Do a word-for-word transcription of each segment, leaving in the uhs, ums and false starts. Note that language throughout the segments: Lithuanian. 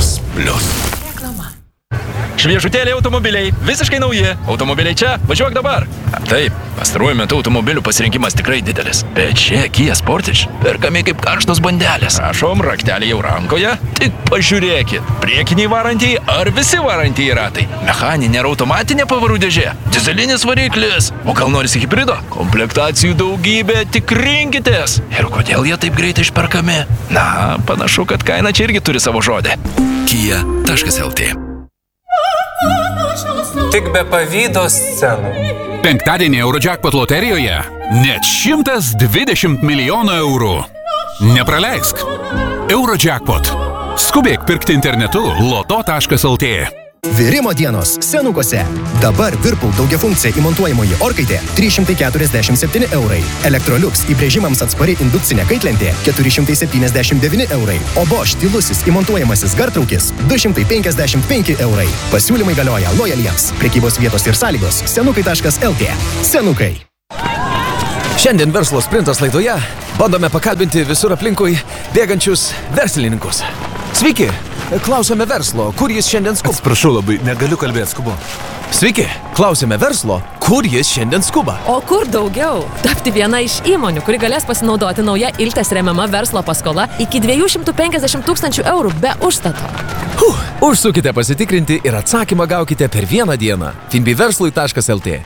Vilnius Plius. Šviežutėliai automobiliai, visiškai nauji. Automobiliai čia, važiuok dabar. Taip, pastaruoju metu automobilių pasirinkimas tikrai didelis. Bet čia Kia Sportage perkami kaip karštos bandelės. Prašom, raktelį jau rankoje. Tik pažiūrėkit. Priekiniai varantieji ar visi varantieji ratai. Mechaninė ar automatinė pavarų dėžė. Dizelinis variklis. O gal norisi hibrido? Komplektacijų daugybė, tik rinkitės. Ir kodėl jie taip greitai išperkami? Na, panašu, kad kaina čia irgi turi savo žodį. Kia taškas el tė. Tik be pavydo scenų. Penktadienį Eurojackpot loterijoje net šimtas dvidešimt milijonų eurų. Nepraleisk. Eurojackpot. Skubėk pirkti internetu loto taškas el tė. Virimo dienos Senukose. Dabar Whirlpool daugiafunkcija įmontuojamoji orkaitė trys šimtai keturiasdešimt septyni eurai. Electrolux įbrėžimams atspari indukcinė kaitlentė keturi šimtai septyniasdešimt devyni eurai. O Bosch tylusis įmontuojamasis gartraukis du šimtai penkiasdešimt penki eurai. Pasiūlymai galioja lojaliems. Prekybos vietos ir sąlygos senukai taškas el tė. Senukai. Šiandien Verslo sprintas laidoje bandome pakalbinti visur aplinkui bėgančius verslininkus. Sveiki, klausome verslo, kur jis šiandien skuba. Atsiprašau labai, negaliu kalbėti, skubu. Sveiki, klausime verslo, kur jis šiandien skuba. O kur daugiau? Tapti viena iš įmonių, kuri galės pasinaudoti nauja Iltės remiama verslo paskola iki dviejų šimtų penkiasdešimt tūkstančių eurų be užstato. Huh, užsukite pasitikrinti ir atsakymą gaukite per vieną dieną. finbiverslui taškas el tė.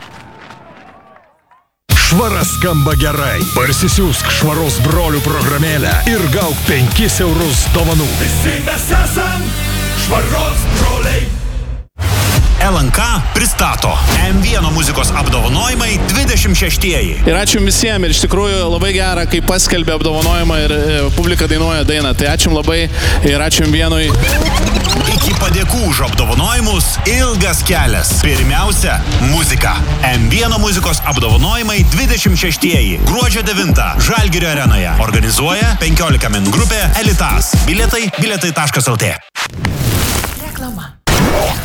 Švara skamba gerai. Parsisiųsk Švaros brolių programėlę ir gauk penkis eurus dovanų. Visi mes esam Švaros broliai. L N K pristato M vienas muzikos apdovanojimai dvidešimt šeštieji. Ir ačiū visiems, ir iš tikrųjų labai gera, kai paskelbė apdovanojimą ir e, publika dainuoja dainą. Tai ačiū labai ir ačiū vienui. Iki padėkų už apdovanojimus ilgas kelias. Pirmiausia, muzika. M vienas muzikos apdovanojimai dvidešimt šeštieji. Gruodžio devintą Žalgirio arenoje. Organizuoja penkiolika min grupė Elitas. Bilietai bilietai taškas el tė. Reklama.